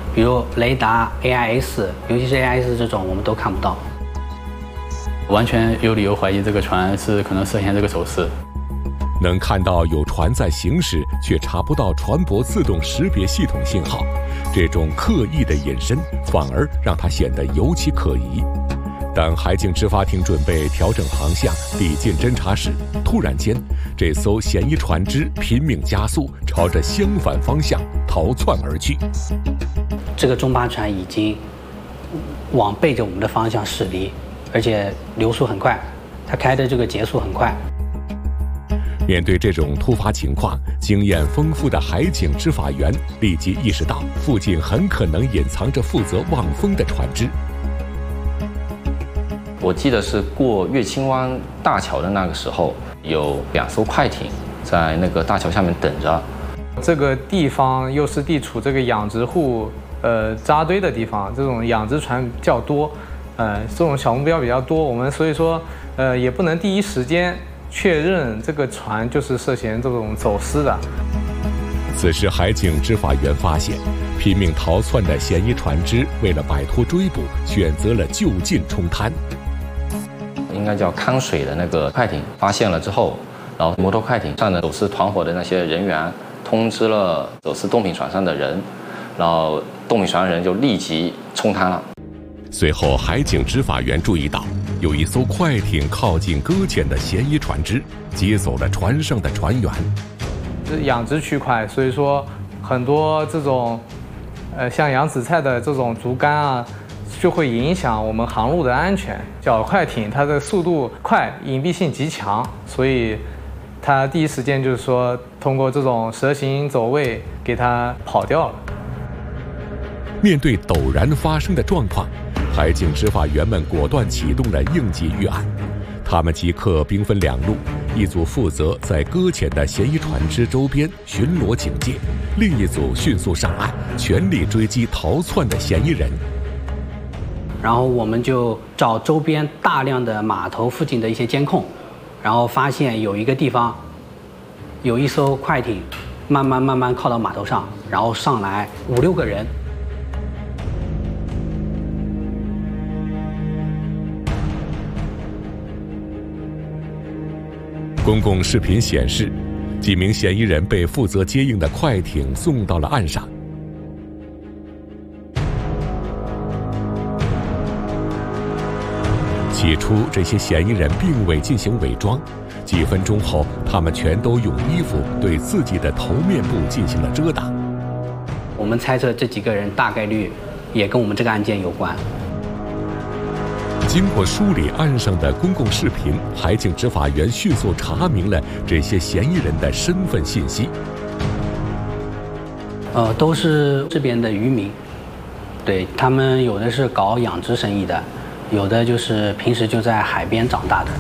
比如雷达、AIS， 尤其是 AIS 这种我们都看不到。 完全有理由怀疑这个船是可能涉嫌这个走私。 能看到有船在行驶，却查不到船舶自动识别系统信号，这种刻意的隐身反而让它显得尤其可疑。当海警执法艇准备调整航向，抵近侦察时，突然间，这艘嫌疑船只拼命加速，朝着相反方向逃窜而去。 这个中巴船已经往背着我们的方向驶离，而且流速很快，它开的这个节速很快。 面对这种突发情况，经验丰富的海警执法员立即意识到，附近很可能隐藏着负责望风的船只。 我记得是过乐清湾大桥的那个时候，有2艘快艇在那个大桥下面等着。 这个地方又是地处这个养殖户扎堆的地方，这种养殖船较多，这种小目标比较多，我们所以说也不能第一时间确认这个船就是涉嫌这种走私的。 此时，海警执法员发现，拼命逃窜的嫌疑船只为了摆脱追捕，选择了就近冲滩。 应该叫康水的那个快艇发现了之后，然后摩托快艇上的走私团伙的那些人员通知了走私冻品船上的人，然后冻品船人就立即冲滩了。 随后，海警执法员注意到，有一艘快艇靠近搁浅的嫌疑船只，接走了船上的船员。 是养殖区块，所以说很多这种像洋紫菜的这种竹竿啊，就会影响我们航路的安全。小快艇它的速度快，隐蔽性极强，所以它第一时间就是说通过这种蛇形走位给它跑掉了。 面对陡然发生的状况，海警执法员们果断启动了应急预案。他们即刻兵分2路，一组负责在搁浅的嫌疑船只周边巡逻警戒，另一组迅速上岸，全力追击逃窜的嫌疑人。 然后我们就找周边大量的码头附近的一些监控，然后发现有一个地方有一艘快艇慢慢靠到码头上，然后上来5、6个人。 公共视频显示，几名嫌疑人被负责接应的快艇送到了岸上。起初，这些嫌疑人并未进行伪装，几分钟后，他们全都用衣服对自己的头面部进行了遮挡。 我们猜测这几个人大概率也跟我们这个案件有关。 经过梳理岸上的公共视频，海警执法员迅速查明了这些嫌疑人的身份信息。 都是这边的渔民，对，他们有的是搞养殖生意的，有的就是平时就在海边长大的。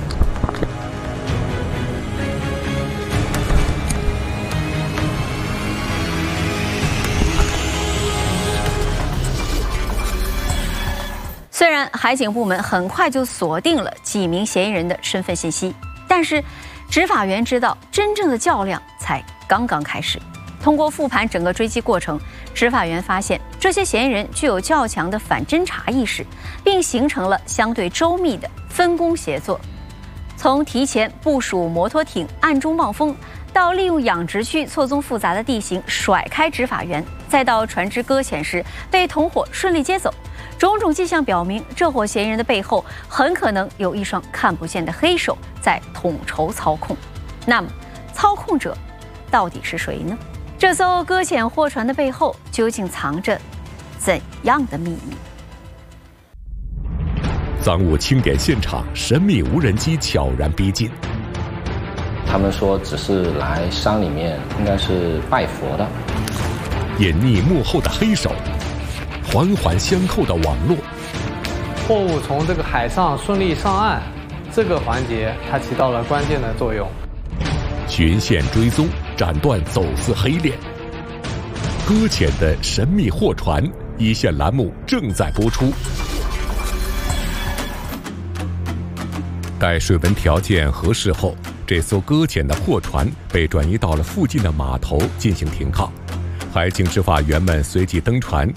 虽然海警部门很快就锁定了几名嫌疑人的身份信息，但是执法员知道真正的较量才刚刚开始。通过复盘整个追击过程，执法员发现这些嫌疑人具有较强的反侦查意识，并形成了相对周密的分工协作。从提前部署摩托艇暗中望风，到利用养殖区错综复杂的地形甩开执法员，再到船只搁浅时被同伙顺利接走，种种迹象表明，这伙嫌疑人的背后很可能有一双看不见的黑手在统筹操控。那么，操控者到底是谁呢？这艘搁浅货船的背后究竟藏着怎样的秘密？ 赃物清点现场，神秘无人机悄然逼近。 他们说只是来山里面，应该是拜佛的。 隐匿幕后的黑手，环环相扣的网络。 货物从这个海上顺利上岸，这个环节它起到了关键的作用。 循线追踪，斩断走私黑链。搁浅的神秘货船，一线栏目正在播出。待水文条件合适后，这艘搁浅的货船被转移到了附近的码头进行停靠。海警执法员们随即登船，